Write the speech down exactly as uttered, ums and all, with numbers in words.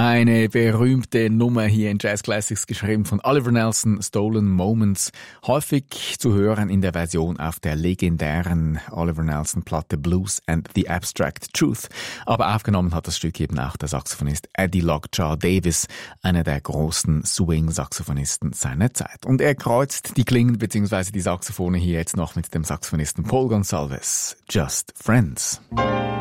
Eine berühmte Nummer hier in Jazz Classics, geschrieben von Oliver Nelson, Stolen Moments. Häufig zu hören in der Version auf der legendären Oliver Nelson-Platte Blues and the Abstract Truth. Aber aufgenommen hat das Stück eben auch der Saxophonist Eddie Lockjaw Davis, einer der großen Swing-Saxophonisten seiner Zeit. Und er kreuzt die Klingen bzw. die Saxophone hier jetzt noch mit dem Saxophonisten Paul Gonsalves. Just Friends.